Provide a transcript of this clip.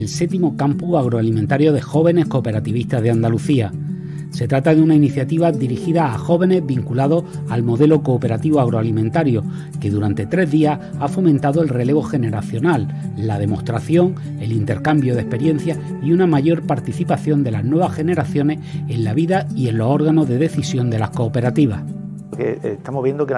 el 7º Campus Agroalimentario de Jóvenes Cooperativistas de Andalucía. Se trata de una iniciativa dirigida a jóvenes vinculados al modelo cooperativo agroalimentario, que durante 3 días ha fomentado el relevo generacional, la demostración, el intercambio de experiencias y una mayor participación de las nuevas generaciones en la vida y en los órganos de decisión de las cooperativas. Estamos viendo que